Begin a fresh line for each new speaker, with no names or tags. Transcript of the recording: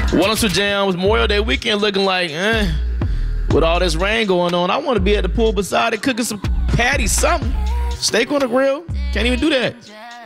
What else, Jam? Was Memorial Day weekend looking like, with all this rain going on? I want to be at the pool beside it cooking some patties, something. Steak on the grill. Can't even do that.